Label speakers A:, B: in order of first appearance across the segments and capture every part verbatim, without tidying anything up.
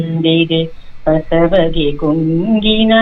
A: ಬಂದಿದೆ ಬಸವಗೆ ಗುಂಗಿನ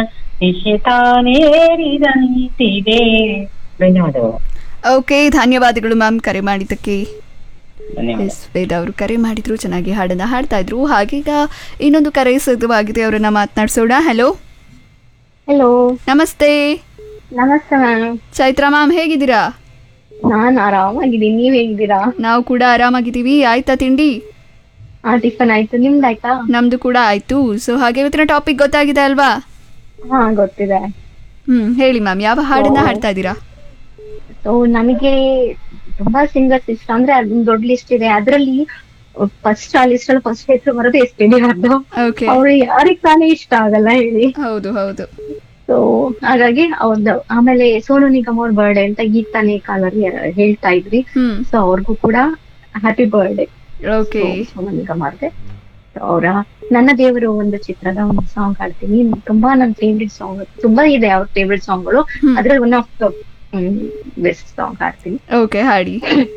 A: ನಿಶಿತಾನೇರಿದಂತಿದೆ. ಧನ್ಯವಾದಗಳು.
B: ಓಕೆ, ಧನ್ಯವಾದಗಳು ಮ್ಯಾಮ್ ಕರೆ ಮಾಡಿದ್ದಕ್ಕೆ.
A: ಧನ್ಯವಾದ.
B: ಎಸ್ ವೇದ ಅವರು ಕರೆ ಮಾಡಿದ್ರು, ಚೆನ್ನಾಗಿ ಹಾಡನ್ನ ಹಾಡ್ತಾ ಇದ್ರು. ಹಾಗೀಗ ಇನ್ನೊಂದು ಕರೆ ಸಿದ್ಧವಾಗಿದೆ, ಅವರನ್ನ ಮಾತನಾಡಿಸೋಣ. ಹಲೋ
C: ಹಲೋ,
B: ನಮಸ್ತೆ.
C: ನಮಸ್ತೆ ಮ್ಯಾಮ್.
B: ಚೈತ್ರಾ ಮ್ಯಾಮ್ ಹೇಗಿದ್ದೀರಾ?
C: ನಾನ್ ಆರಾಮಾಗಿದ್ದೀನಿ, ನೀವ್ ಹೇಗಿದ್ದೀರಾ?
B: ನಾವು ಕೂಡ ಆರಾಮಾಗಿದ್ದೀವಿ. ಆಯ್ತಾ ತಿಂಡಿ?
C: ಆ ಟಿಫನ್ ಆಯ್ತು, ನಿಮ್ದಾಯ್ತಾ?
B: ನಮ್ದು ಕೂಡ ಆಯ್ತು. ಸೊ ಹಾಗೆ ಇವತ್ತಿನ ಟಾಪಿಕ್ ಗೊತ್ತಾಗಿದೆ ಅಲ್ವಾ?
C: ಹಾ ಗೊತ್ತಿದೆ.
B: ಹ್ಮ್ ಹೇಳಿ ಮ್ಯಾಮ್, ಯಾವ ಹಾಡನ್ನ ಹಾಡ್ತಾ ಇದ್ದೀರಾ?
C: ಸೊ ನನಗೆ ತುಂಬಾ ಸಿಂಗರ್ಸ್ ಇಷ್ಟ, ಅಂದ್ರೆ ಅದೊಂದು ದೊಡ್ಡ ಲಿಸ್ಟ್ ಇದೆ. ಅದ್ರಲ್ಲಿ ಫಸ್ಟ್ ಆ ಲಿಸ್ಟ್ ಅಲ್ಲಿ ಫಸ್ಟ್ ಹೆಸರು ಬರೋದು ಎಸ್ ಪಿ ಡಿ ಅವ್ರದ್ದು.
B: ಓಕೆ,
C: ಅವ್ರು ಯಾರಿಗ್ ತಾನೇ ಇಷ್ಟ ಆಗಲ್ಲ ಹೇಳಿ.
B: ಹೌದು ಹೌದು.
C: ಸೊ ಹಾಗಾಗಿ ಅವ್ರದ್ದು. ಆಮೇಲೆ ಸೋನು ನಿಗಮ್ ಅವ್ರ ಬರ್ಡೇ ಅಂತ ಈಗ ತಾನೇ ಕಾಲಲ್ಲಿ ಹೇಳ್ತಾ ಇದ್ರಿ.
B: ಹ್ಮ್
C: ಸೊ ಅವ್ರಿಗೂ ಕೂಡ happy birthday.
B: Okay.
C: Sonu Nigam ಅವ್ರಿಗೆ ಅವರ ನನ್ನ ದೇವರು ಒಂದು ಚಿತ್ರದ ಒಂದು ಸಾಂಗ್ ಹಾಡ್ತೀನಿ. ತುಂಬಾ ನನ್ನ ಫೇವ್ರೆಟ್ ಸಾಂಗ್, ತುಂಬಾ ಇದೆ ಅವ್ರ ಫೇವ್ರೆಟ್ ಸಾಂಗ್ಗಳು. ಅದ್ರಲ್ಲಿ one of the best song ಹಾಡ್ತೀನಿ.
B: Okay, ಹಾಡಿ.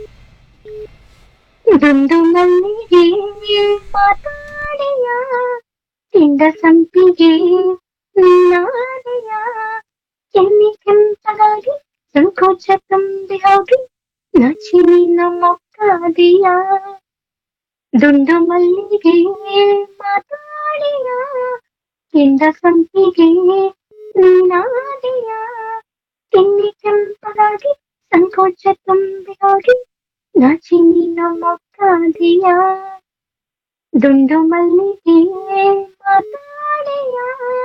C: ದುಂಡು ಮಲ್ಲಿಗೆ ಮಾತಾಡೆಯ, ತಿಂಡ ಸಂಪಿಗೆ ನಾಡೆಯ, ಕೆನ್ನೆ ಕೆಂಪಗಾಗಿ ಸಂಕೋಚ ತುಂಬಿ ಹೋಗಿ ನಾಚಿನಿ ನಮ್ಮ ಕಾದಿಯ. ದುಂಡು ಮಲ್ಲಿಗೆ ಮಾತಾಡೆಯ, ತಿಂಡ ಸಂಪಿಗೆ ನಾಡೆಯ, ಕೆನ್ನೆ ಕೆಂಪಗಾಗಿ ಸಂಕೋಚ ತುಂಬಿ ಹೋಗಿ ನಾಚಿನಿ ನಮ್ಮ ಕಾದಿಯ. ದುಂಡು ಮಲ್ಲಿಗೆ ಮಾತಾಡೆಯ,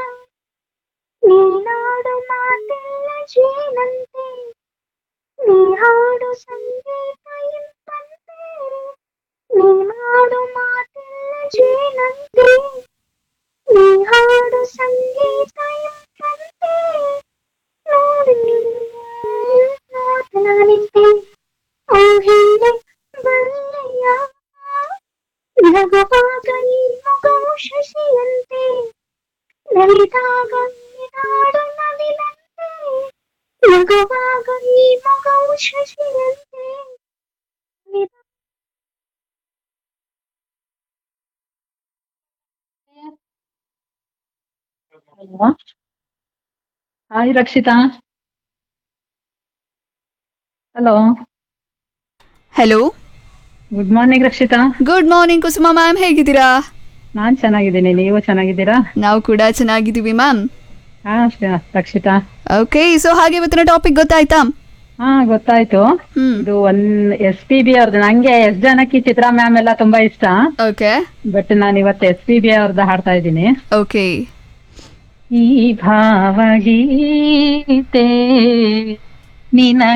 C: ನೀನಾಡು ಮಾತೆಲ್ಲ ಜೇನಂತೆ, ನೀ ಹಾಡು ಸಂಗೀತ ಇಂಪಂತೆ, ನೀ ಮಾಡು ಮಾತೆಲ್ಲ ಜೇನಂತೆ, ನೀ ಹಾಡು ಸಂಗೀತ ಇಂಪಂತೆ, ನೋಡು ಮಾತನಾಡಿದ್ದೆ ಓ ಹಿಂದೆ ಬಲ್ಲೆಯ, ನಗುವಾಗ ಈ ಮಗವು ಶಶಿಯಂತೆ, ನಲಿದಾಗ ಈ ನಾಡು ನವಿಲಂತೆ, ನಗುವಾಗ ಈ ಮಗವು ಶಶಿಯಂತೆ.
D: Hi Rakshita. Hello,
B: hello,
D: good morning Rakshita.
B: Good morning Kusuma ma'am, ಹೇಗಿದ್ದೀರಾ?
D: ನಾನ್ ಚೆನ್ನಾಗಿದ್ದೀನಿ, ನೀವು ಚೆನ್ನಾಗಿದ್ದೀರಾ?
B: ನಾವು ಕೂಡ ಚೆನ್ನಾಗಿದ್ದೀವಿ ಮ್ಯಾಮ್.
D: ಹಾ ಶ- ರಕ್ಷಿತಾ.
B: ಓಕೆ, ಸೊ ಹಾಗೆ ಇವತ್ತಿನ ಟಾಪಿಕ್ ಗೊತ್ತಾಯ್ತಾ?
D: ಹಾ ಗೊತ್ತಾಯ್ತು.
B: ಹ್ಮ್
D: ಇದು ಒನ್ ಎಸ್ ಪಿ ಬಿ ಅವ್ರದ್ದು. ನಂಗೆ ಎಸ್ ಜಾನಕಿ, ಚಿತ್ರಾ ಮ್ಯಾಮ್ ಎಲ್ಲ ತುಂಬಾ ಇಷ್ಟ.
B: ಓಕೆ
D: ಬಟ್ ನಾನು ಇವತ್ತು ಎಸ್ ಪಿ ಬಿ ಅವ್ರದ್ದು ಹಾಡ್ತಾ ಇದ್ದೀನಿ.
B: ಓಕೆ.
D: ಈ ಭಾವಗೀತೆ ನಿನ